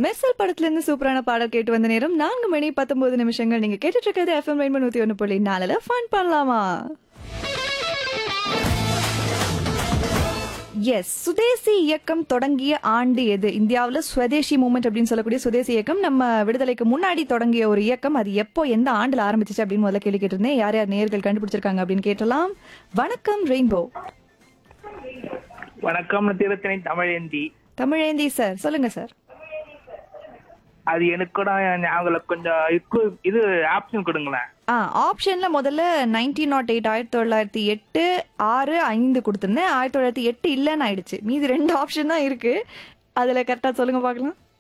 மெர்சல் படத்துல இருந்து சூப்பரான பாடல் கேட்டு வந்த நேரம் 4 மணி 19 நிமிஷங்கள். நீங்க கேட்டுட்டு இருக்கிறது FM ரெயின்போ 101.4. ஃபன் பண்ணலாமா? எஸ், சுதேசி இயக்கம் தொடங்கிய ஆண்டு எது? இந்தியாவில் ஸ்வதேசி மூவ்மெண்ட் அப்படின்னு சொல்லக்கூடிய சுதேசி இயக்கம் நம்ம விடுதலைக்கு முன்னாடி தொடங்கிய ஒரு இயக்கம். அது எப்போ எந்த ஆண்டுல ஆரம்பிச்சிச்சு அப்படின்னு முதல்ல கேள்வி கேட்டிருந்தேன். யார் யார் நேயர்கள் கண்டுபிடிச்சிருக்காங்க அப்படின்னு கேட்டலாம். வணக்கம் ரெயின்போ. வணக்கம், திருத்தணி தமிழேந்தி. தமிழேந்தி சார், சொல்லுங்க சார். அது எனக்கு கூட ஞாபகம் கொஞ்சம் இது ஆப்ஷன் கொடுங்களேன். ஆப்ஷன்ல முதல்ல 1908 1908 6 5 கொடுத்துருந்தேன். 1908 இல்லைன்னு ஆயிடுச்சு. மீதி 2 ஆப்ஷன் தான் இருக்கு. அதுல கரெக்டா சொல்லுங்க பார்க்கலாம்.